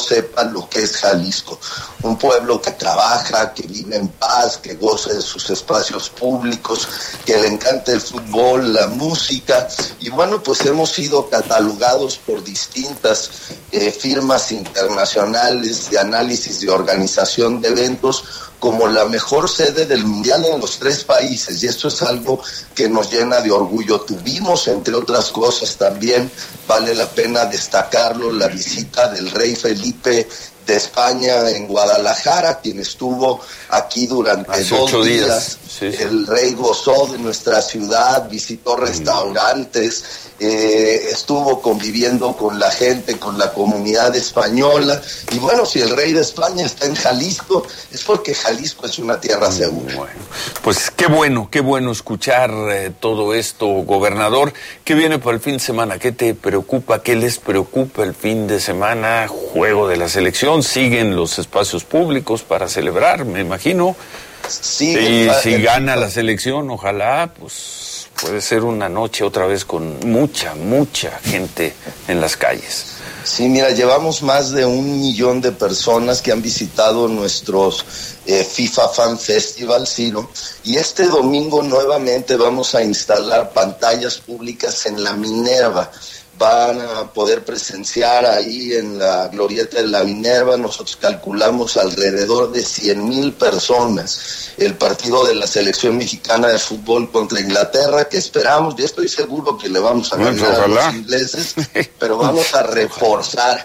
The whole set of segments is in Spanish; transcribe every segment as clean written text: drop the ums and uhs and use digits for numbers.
sepa lo que es Jalisco. Un pueblo que trabaja, que vive en paz, que goza de sus espacios públicos, que le encanta el fútbol, la música. Y bueno, pues hemos sido catalogados por distintas firmas internacionales de análisis de organización de eventos como la mejor sede del mundial en los 3 países, y esto es algo que nos llena de orgullo. Tuvimos, entre otras cosas, también vale la pena destacarlo, la visita del rey Felipe de España en Guadalajara, quien estuvo aquí durante hace 2 días. Sí. El rey gozó de nuestra ciudad, visitó restaurantes, estuvo conviviendo con la gente, con la comunidad española. Y bueno, si el rey de España está en Jalisco, es porque Jalisco es una tierra segura. Bueno, pues qué bueno escuchar todo esto, gobernador. ¿Qué viene para el fin de semana? ¿Qué te preocupa? ¿Qué les preocupa el fin de semana? Juego de la selección, siguen los espacios públicos para celebrar, me imagino. Sí, y si gana la selección, ojalá, pues puede ser una noche otra vez con mucha gente en las calles. Sí, mira, llevamos más de 1 millón de personas que han visitado nuestros FIFA Fan Festival, Ciro, y este domingo nuevamente vamos a instalar pantallas públicas en la Minerva. Van a poder presenciar ahí en la glorieta de la Minerva, nosotros calculamos alrededor de 100,000 personas, el partido de la selección mexicana de fútbol contra Inglaterra, que esperamos, ya estoy seguro que le vamos a ganar a los ingleses, pero vamos a reforzar,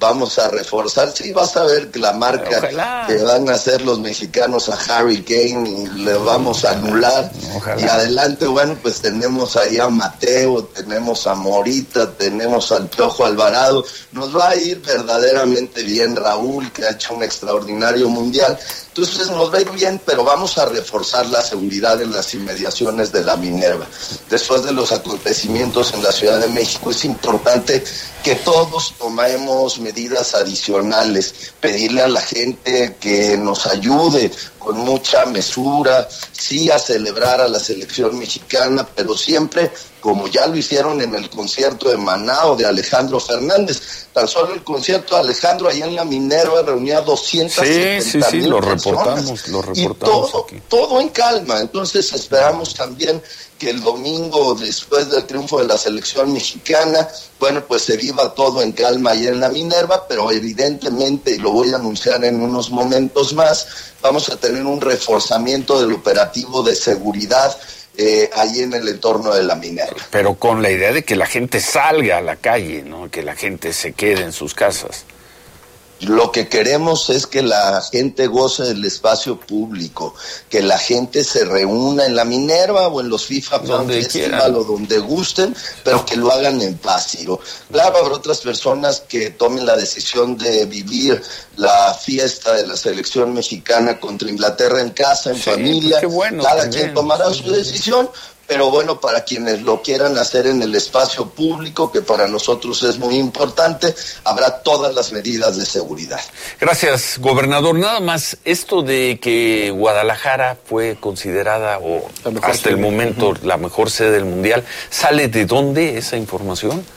sí, vas a ver que la marca que van a hacer los mexicanos a Harry Kane y le vamos a anular. Ojalá. Y adelante, bueno, pues tenemos ahí a Mateo, tenemos a Morita, tenemos al Piojo Alvarado, nos va a ir verdaderamente bien Raúl, que ha hecho un extraordinario mundial. Entonces nos va a ir bien, pero vamos a reforzar la seguridad en las inmediaciones de la Minerva. Después de los acontecimientos en la Ciudad de México, es importante que todos tomemos medidas adicionales, pedirle a la gente que nos ayude con mucha mesura, sí a celebrar a la selección mexicana, pero siempre como ya lo hicieron en el concierto de Maná o de Alejandro Fernández. Tan solo el concierto de Alejandro allá en la Minerva reunía 270,000 Sí, lo reportamos y todo en calma. Entonces esperamos también que el domingo, después del triunfo de la selección mexicana, bueno, pues se viva todo en calma allá en la Minerva, pero evidentemente, y lo voy a anunciar en unos momentos más, vamos a tener un reforzamiento del operativo de seguridad ahí en el entorno de la Minerva. Pero con la idea de que la gente salga a la calle, ¿no? Que la gente se quede en sus casas. Lo que queremos es que la gente goce del espacio público, que la gente se reúna en la Minerva o en los FIFA Fan Festival o donde gusten, pero que lo hagan en paz, Ciro. Claro, habrá otras personas que tomen la decisión de vivir la fiesta de la selección mexicana contra Inglaterra en casa, en familia. Qué bueno, cada también quien tomará su decisión. Pero bueno, para quienes lo quieran hacer en el espacio público, que para nosotros es muy importante, habrá todas las medidas de seguridad. Gracias, gobernador. Nada más, esto de que Guadalajara fue considerada o hasta el momento la mejor sede del Mundial, ¿sale de dónde esa información?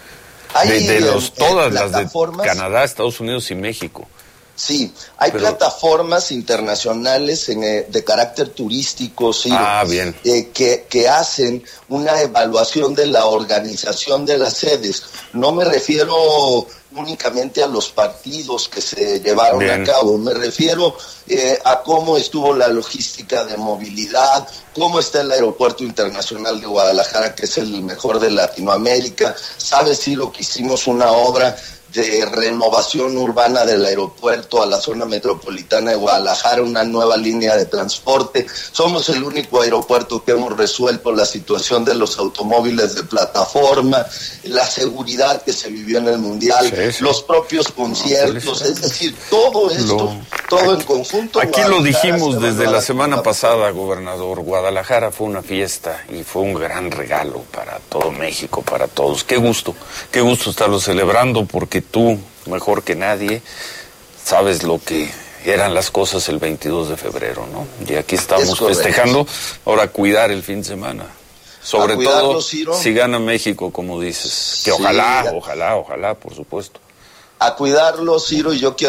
Todas las de Canadá, Estados Unidos y México. Sí, hay plataformas internacionales de carácter turístico, sí, bien. Que hacen una evaluación de la organización de las sedes. No me refiero únicamente a los partidos que se llevaron a cabo, me refiero a cómo estuvo la logística de movilidad, cómo está el Aeropuerto Internacional de Guadalajara, que es el mejor de Latinoamérica. Sabes, Ciro, que hicimos una obra de renovación urbana del aeropuerto a la zona metropolitana de Guadalajara, una nueva línea de transporte. Somos el único aeropuerto que hemos resuelto la situación de los automóviles de plataforma, la seguridad que se vivió en el Mundial, los propios conciertos, es decir, todo esto, todo en conjunto. Aquí lo dijimos desde la semana pasada, gobernador, Guadalajara fue una fiesta y fue un gran regalo para todo México, para todos. Qué gusto estarlo celebrando, porque tú, mejor que nadie, sabes lo que eran las cosas el 22 de febrero, ¿no? Y aquí estamos festejando, ahora cuidar el fin de semana. Sobre todo, Ciro, si gana México, como dices. Que ojalá, por supuesto. A cuidarlo, Ciro, y yo quiero